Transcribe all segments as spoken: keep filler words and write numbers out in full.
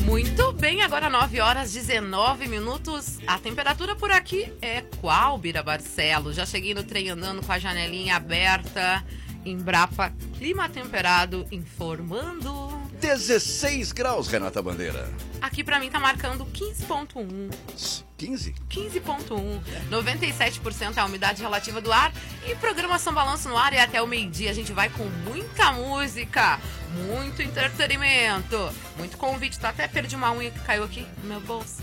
Muito bem, agora nove horas e dezenove minutos. A temperatura por aqui é qual, Bira Barcelos? Já cheguei no trem andando com a janelinha aberta. Embrapa, clima temperado, informando. dezesseis graus, Renata Bandeira. Aqui pra mim tá marcando quinze ponto um. quinze? quinze ponto um. noventa e sete por cento é a umidade relativa do ar. E programação Balanço no ar e até o meio-dia a gente vai com muita música, muito entretenimento, muito convite. Tá, até perdi uma unha que caiu aqui no meu bolso.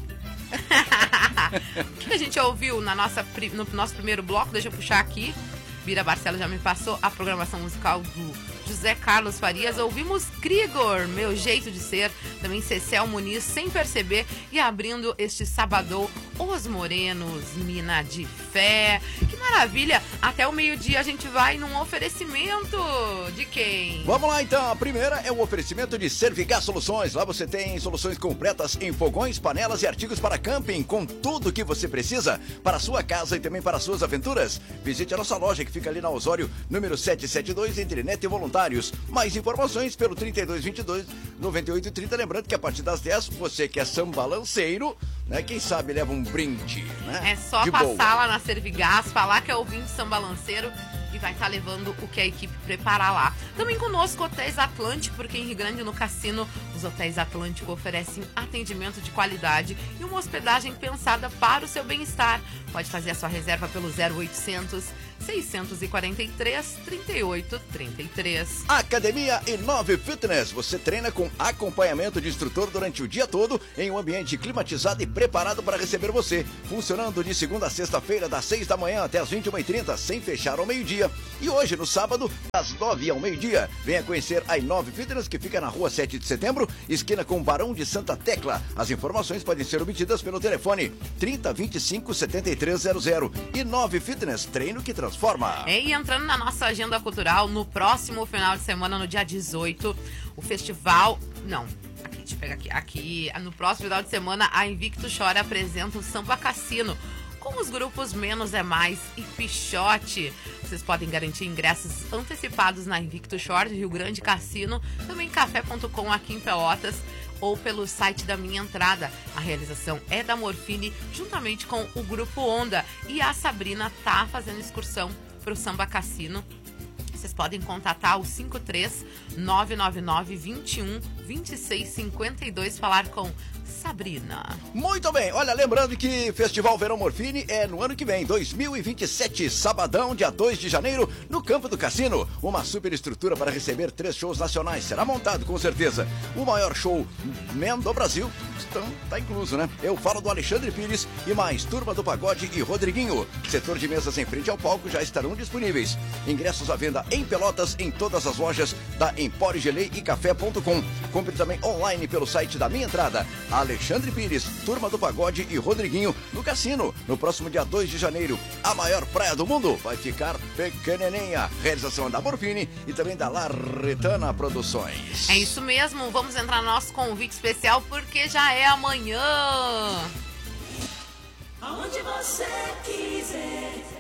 O que a gente ouviu na nossa, no nosso primeiro bloco? Deixa eu puxar aqui. Bira Barcelos já me passou a programação musical do José Carlos Farias. Ouvimos Krigor, Meu Jeito de Ser, também Cecel Muniz, Sem Perceber, e abrindo este sabadão, Os Morenos, Mina de Fé. Que maravilha! Até o meio-dia a gente vai num oferecimento de quem? Vamos lá então, a primeira é o oferecimento de Servigás Soluções. Lá você tem soluções completas em fogões, panelas e artigos para camping, com tudo o que você precisa para a sua casa e também para as suas aventuras. Visite a nossa loja que fica ali na Osório, número setecentos e setenta e dois, entre Neto e Voluntários. Mais informações pelo trinta e dois, vinte e dois, noventa e oito, trinta. Lembrando que a partir das dez, você que é sambalanceiro, né? Quem sabe leva um brinde, né? É só de passar boa lá na Servigás, falar que é ouvinte sambalanceiro e vai estar levando o que a equipe preparar lá. Também conosco Hotéis Atlântico, porque em Rio Grande, no Cassino, os Hotéis Atlântico oferecem atendimento de qualidade e uma hospedagem pensada para o seu bem-estar. Pode fazer a sua reserva pelo zero oitocentos, seiscentos e quarenta e três, trinta e oito, trinta e três. Academia Inove Fitness. Você treina com acompanhamento de instrutor durante o dia todo em um ambiente climatizado e preparado para receber você. Funcionando de segunda a sexta-feira, das seis da manhã até as vinte e uma e trinta, sem fechar ao meio-dia. E hoje, no sábado, das nove ao meio-dia, venha conhecer a Inove Fitness, que fica na rua sete de setembro, esquina com Barão de Santa Tecla. As informações podem ser obtidas pelo telefone trinta, vinte e cinco, setenta e três zero zero. Inove Fitness, treino que transforma. É, e entrando na nossa agenda cultural, no próximo final de semana, no dia dezoito, o festival... Não, aqui, deixa eu pegar aqui. Aqui, no próximo final de semana, a Invicto Chora apresenta o Samba Cassino, com os grupos Menos é Mais e Pichote. Vocês podem garantir ingressos antecipados na Invicto Shore, Rio Grande Cassino, também café ponto com aqui em Pelotas, ou pelo site da Minha Entrada. A realização é da Morfine, juntamente com o Grupo Onda. E a Sabrina tá fazendo excursão para o Samba Cassino. Vocês podem contatar o cinco três nove nove nove, vinte e um, vinte e seis, cinquenta e dois, falar com Sabrina. Muito bem, olha, lembrando que Festival Verão Morfine é no ano que vem, dois mil e vinte e sete, sabadão, dia dois de janeiro, no Campo do Cassino. Uma super estrutura para receber três shows nacionais. Será montado, com certeza, o maior show man do Brasil. Então, tá incluso, né? Eu falo do Alexandre Pires e mais Turma do Pagode e Rodriguinho. Setor de mesas em frente ao palco já estarão disponíveis. Ingressos à venda em Pelotas, em todas as lojas da Empório Gelei e café ponto com. Compre também online pelo site da Minha Entrada. Alexandre Pires, Turma do Pagode e Rodriguinho no Cassino, no próximo dia dois de janeiro. A maior praia do mundo vai ficar pequenininha. Realização da Morfine e também da Larretana Produções. É isso mesmo, vamos entrar no nosso convite especial porque já é amanhã. Aonde você quiser.